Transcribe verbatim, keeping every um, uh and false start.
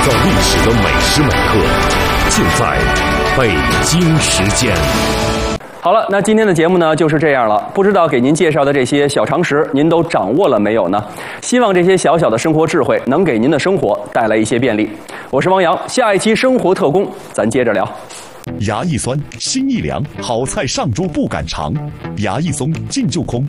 造历史的每时每刻，尽在北京时间。 好了，那今天的节目呢就是这样了。不知道给您介绍的这些小常识，您都掌握了没有呢？希望这些小小的生活智慧能给您的生活带来一些便利。我是王洋，下一期生活特工，咱接着聊。 牙一酸，心一凉，好菜上桌不敢尝。牙一松，劲就空，